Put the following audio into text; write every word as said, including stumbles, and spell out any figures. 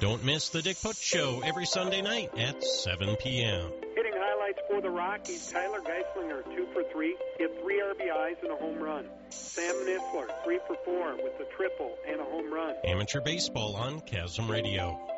Don't miss the Dick Putz Show every Sunday night at seven p.m. Hitting highlights for the Rockies, Tyler Geislinger, two for three. He had three R B Is and a home run. Sam Nisler, three for four with a triple and a home run. Amateur baseball on Chasm Radio.